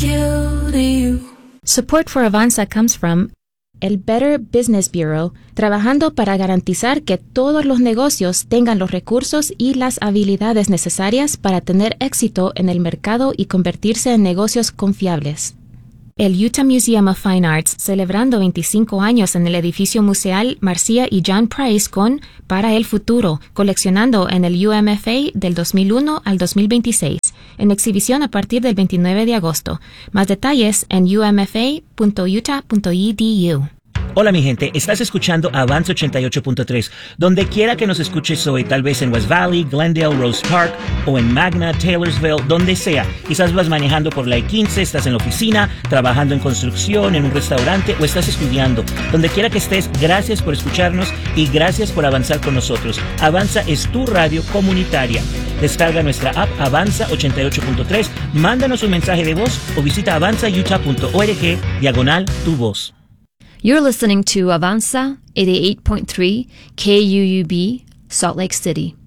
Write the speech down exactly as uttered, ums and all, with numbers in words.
you to you. Support for Avanza comes from el Better Business Bureau, trabajando para garantizar que todos los negocios tengan los recursos y las habilidades necesarias para tener éxito en el mercado y convertirse en negocios confiables. El Utah Museum of Fine Arts, celebrando veinticinco años en el edificio museal Marcia y John Price con Para el Futuro, coleccionando en el U M F A del dos mil uno al dos mil veintiséis, en exhibición a partir del veintinueve de agosto. Más detalles en u m f a punto utah punto e d u. Hola mi gente, estás escuchando Avanza ochenta y ocho punto tres. Donde quiera que nos escuches hoy, tal vez en West Valley, Glendale, Rose Park o en Magna, Taylorsville, donde sea. Quizás vas manejando por la I quince, estás en la oficina, trabajando en construcción, en un restaurante o estás estudiando. Donde quiera que estés, gracias por escucharnos y gracias por avanzar con nosotros. Avanza es tu radio comunitaria. Descarga nuestra app Avanza ochenta y ocho punto tres, mándanos un mensaje de voz o visita avanza utah punto org diagonal tu voz. You're listening to Avanza eighty-eight point three K U U B, Salt Lake City.